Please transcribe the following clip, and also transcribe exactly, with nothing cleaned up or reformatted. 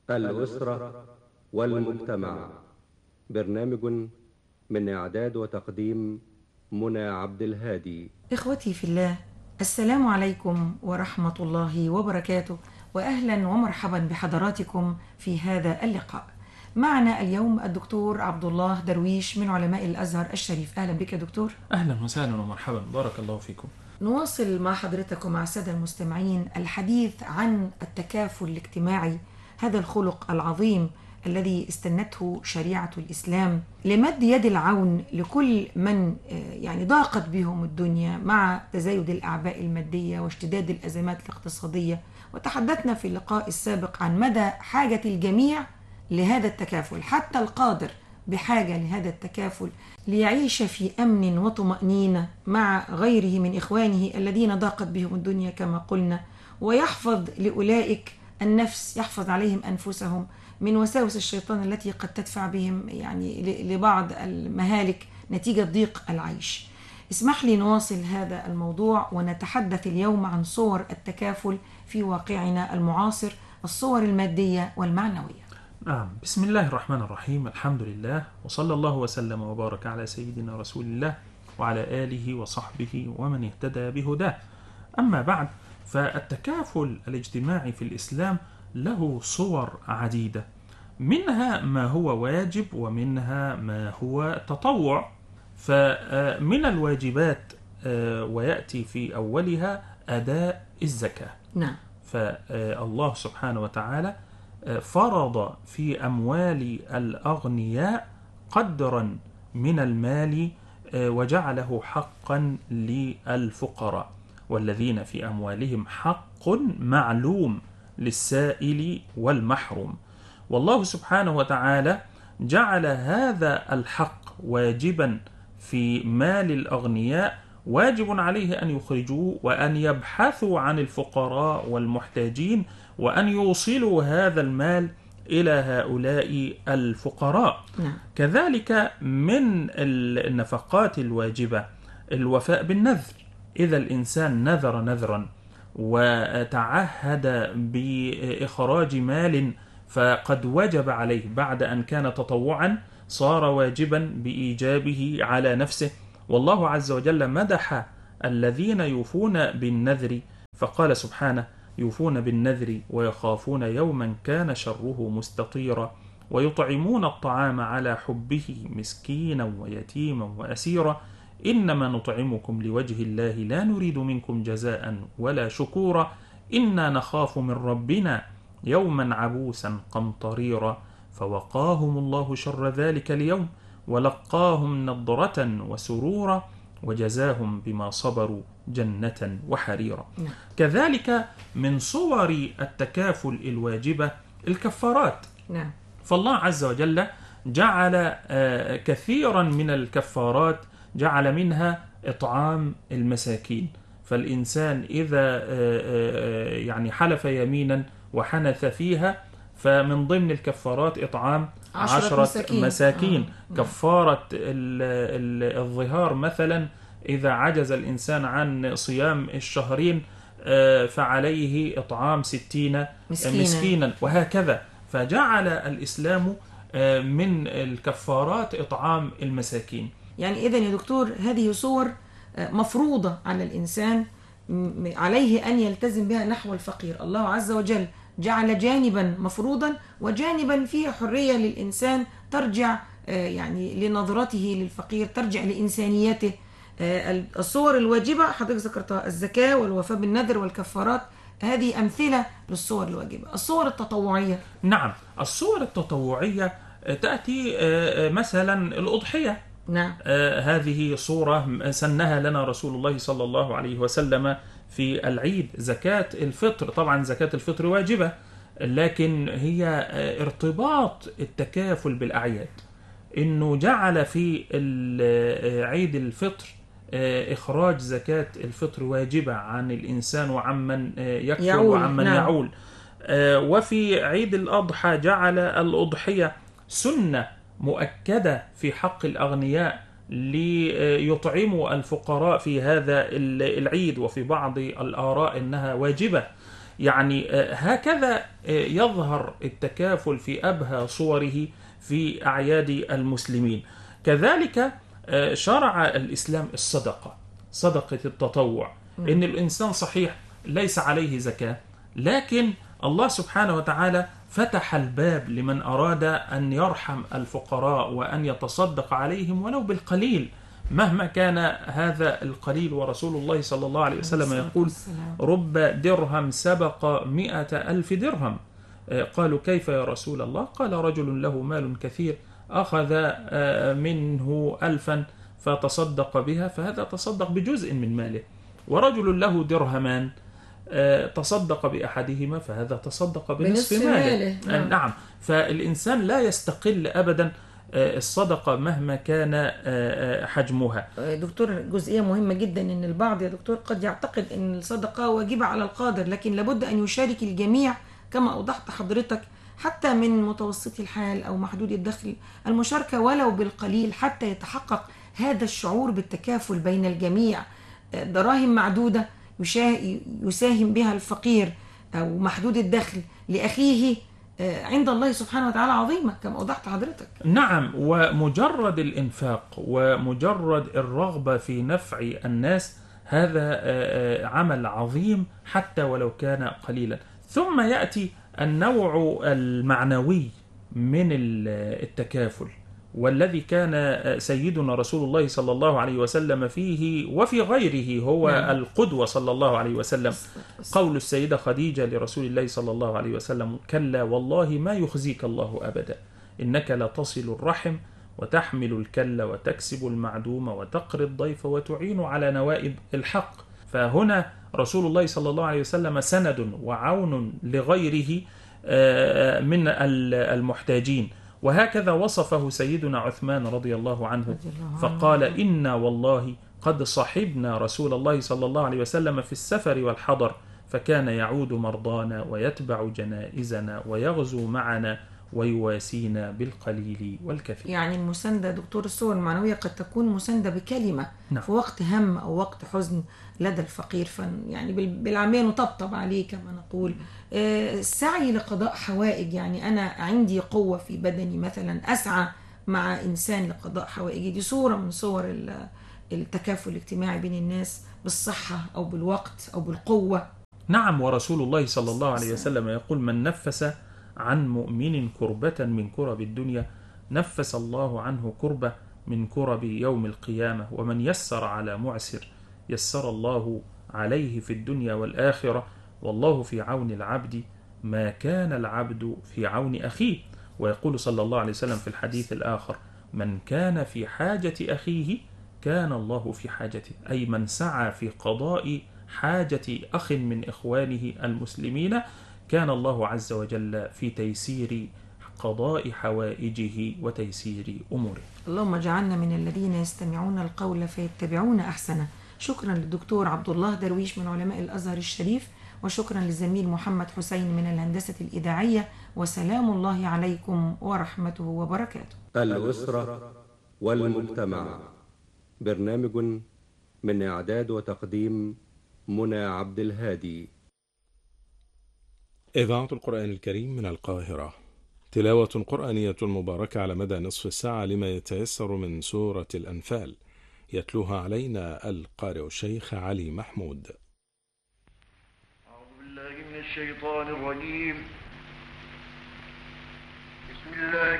الأسرة والمجتمع. برنامج من إعداد وتقديم منى عبد الهادي. إخوتي في الله، السلام عليكم ورحمة الله وبركاته، وأهلا ومرحبا بحضراتكم في هذا اللقاء. معنا اليوم الدكتور عبد الله درويش من علماء الأزهر الشريف. أهلا بك يا دكتور. أهلا وسهلا ومرحبا، بارك الله فيكم. نواصل مع حضرتكم مع السادة المستمعين الحديث عن التكافل الاجتماعي، هذا الخلق العظيم الذي استنته شريعة الإسلام لمد يد العون لكل من يعني ضاقت بهم الدنيا مع تزايد الأعباء المادية واشتداد الأزمات الاقتصادية. وتحدثنا في اللقاء السابق عن مدى حاجة الجميع لهذا التكافل، حتى القادر بحاجة لهذا التكافل ليعيش في أمن وطمأنينة مع غيره من إخوانه الذين ضاقت بهم الدنيا كما قلنا، ويحفظ لأولئك النفس، يحفظ عليهم أنفسهم من وساوس الشيطان التي قد تدفع بهم يعني لبعض المهالك نتيجة ضيق العيش. اسمح لي نواصل هذا الموضوع ونتحدث اليوم عن صور التكافل في واقعنا المعاصر، الصور المادية والمعنوية. نعم، بسم الله الرحمن الرحيم، الحمد لله، وصلى الله وسلم وبارك على سيدنا رسول الله وعلى آله وصحبه ومن اهتدى بهداه. أما بعد، فالتكافل الاجتماعي في الإسلام له صور عديدة، منها ما هو واجب ومنها ما هو تطوع. فمن الواجبات ويأتي في أولها أداء الزكاة. نعم. فالله سبحانه وتعالى فرض في أموال الأغنياء قدرا من المال وجعله حقا للفقراء، والذين في أموالهم حق معلوم للسائل والمحروم. والله سبحانه وتعالى جعل هذا الحق واجبا في مال الأغنياء، واجب عليه أن يخرجوه وأن يبحثوا عن الفقراء والمحتاجين وأن يوصلوا هذا المال إلى هؤلاء الفقراء. نعم. كذلك من النفقات الواجبة الوفاء بالنذر. إذا الإنسان نذر نذرا وتعهد بإخراج مال فقد وجب عليه بعد أن كان تطوعا، صار واجبا بإيجابه على نفسه. والله عز وجل مدح الذين يوفون بالنذر فقال سبحانه: يوفون بالنذر ويخافون يوما كان شره مستطيرا ويطعمون الطعام على حبه مسكينا ويتيما وأسيرا إنما نطعمكم لوجه الله لا نريد منكم جزاء ولا شكورا إنا نخاف من ربنا يوما عبوسا قمطريرا فوقاهم الله شر ذلك اليوم ولقاهم نضرة وسرورا وجزاهم بما صبروا جنة وحريرا. نعم. كذلك من صور التكافل الواجبة الكفارات. نعم. فالله عز وجل جعل كثيرا من الكفارات، جعل منها إطعام المساكين. فالإنسان إذا يعني حلف يمينا وحنث فيها، فمن ضمن الكفارات إطعام عشرة مساكين, مساكين. آه. كفارة الظهار مثلا، إذا عجز الإنسان عن صيام الشهرين فعليه إطعام ستين مسكينا, مسكينا وهكذا. فجعل الإسلام من الكفارات إطعام المساكين. يعني إذن يا دكتور هذه صور مفروضة على الإنسان، عليه أن يلتزم بها نحو الفقير. الله عز وجل جعل جانبا مفروضا وجانبا فيه حرية للإنسان ترجع يعني لنظرته للفقير، ترجع لإنسانيته. الصور الواجبة حضرتك ذكرتها، الزكاة والوفاء بالنذر والكفارات، هذه أمثلة للصور الواجبة. الصور التطوعية. نعم، الصور التطوعية تأتي مثلا الأضحية. نعم. آه هذه صورة سنها لنا رسول الله صلى الله عليه وسلم في العيد. زكاة الفطر، طبعا زكاة الفطر واجبة، لكن هي آه ارتباط التكافل بالأعياد، إنه جعل في عيد الفطر آه إخراج زكاة الفطر واجبة عن الإنسان وعمن آه يكفل وعمن نعم. يعول. آه وفي عيد الأضحى جعل الأضحية سنة مؤكدة في حق الأغنياء ليطعموا الفقراء في هذا العيد، وفي بعض الآراء إنها واجبة. يعني هكذا يظهر التكافل في أبهى صوره في أعياد المسلمين. كذلك شرع الإسلام الصدقة، صدقة التطوع. إن الإنسان صحيح ليس عليه زكاة، لكن الله سبحانه وتعالى فتح الباب لمن أراد أن يرحم الفقراء وأن يتصدق عليهم ولو بالقليل مهما كان هذا القليل. ورسول الله صلى الله عليه وسلم يقول: رب درهم سبق مئة ألف درهم. قالوا: كيف يا رسول الله؟ قال: رجل له مال كثير أخذ منه ألفا فتصدق بها، فهذا تصدق بجزء من ماله. ورجل له درهمان تصدق بأحدهما، فهذا تصدق بنصف ماله. نعم. نعم. فالإنسان لا يستقل أبدا الصدقة مهما كان حجمها. دكتور، جزئية مهمة جدا، إن البعض يا دكتور قد يعتقد أن الصدقة واجبة على القادر، لكن لابد أن يشارك الجميع كما أوضحت حضرتك، حتى من متوسطي الحال أو محدود الدخل، المشاركة ولو بالقليل حتى يتحقق هذا الشعور بالتكافل بين الجميع. دراهم معدودة يساهم بها الفقير أو محدود الدخل لأخيه عند الله سبحانه وتعالى عظيمة كما أوضحت حضرتك. نعم، ومجرد الإنفاق ومجرد الرغبة في نفع الناس هذا عمل عظيم حتى ولو كان قليلا. ثم يأتي النوع المعنوي من التكافل، والذي كان سيدنا رسول الله صلى الله عليه وسلم فيه وفي غيره هو نعم. القدوة صلى الله عليه وسلم. قول السيدة خديجة لرسول الله صلى الله عليه وسلم: كلا والله ما يخزيك الله أبدا، إنك لتصل الرحم وتحمل الكل وتكسب المعدوم وتقري الضيف وتعين على نوائب الحق. فهنا رسول الله صلى الله عليه وسلم سند وعون لغيره من المحتاجين. وهكذا وصفه سيدنا عثمان رضي الله عنه فقال: إنا والله قد صحبنا رسول الله صلى الله عليه وسلم في السفر والحضر، فكان يعود مرضانا ويتبع جنائزنا ويغزو معنا ويواسينا بالقليل والكثير. يعني المساندة دكتور، الصور المعنوية قد تكون مساندة بكلمة نعم. في وقت هم أو وقت حزن لدى الفقير، فن يعني بالعامية نطبطب عليه كما نقول. السعي لقضاء حوائج، يعني أنا عندي قوة في بدني مثلا أسعى مع إنسان لقضاء حوائجي، دي صورة من صور التكافل الاجتماعي بين الناس بالصحة أو بالوقت أو بالقوة. نعم. ورسول الله صلى الله عليه وسلم يقول: من نفس عن مؤمن كربة من كرب الدنيا نفس الله عنه كربة من كرب يوم القيامة، ومن يسر على معسر يسر الله عليه في الدنيا والآخرة، والله في عون العبد ما كان العبد في عون أخيه. ويقول صلى الله عليه وسلم في الحديث الآخر: من كان في حاجة أخيه كان الله في حاجته، أي من سعى في قضاء حاجة أخ من إخوانه المسلمين كان الله عز وجل في تيسير قضاء حوائجه وتيسير أموره. اللهم اجعلنا من الذين يستمعون القول فيتبعون أحسنه. شكرا للدكتور عبد الله درويش من علماء الأزهر الشريف، وشكرا للزميل محمد حسين من الهندسة الإذاعية، وسلام الله عليكم ورحمته وبركاته. الأسرة والمجتمع، برنامج من إعداد وتقديم منى عبد الهادي. إذاعة القرآن الكريم من القاهرة، تلاوة قرآنية مباركة على مدى نصف الساعة لما يتيسر من سورة الأنفال، يتلوها علينا القارئ الشيخ علي محمود. أعوذ بالله من الشيطان الرجيم.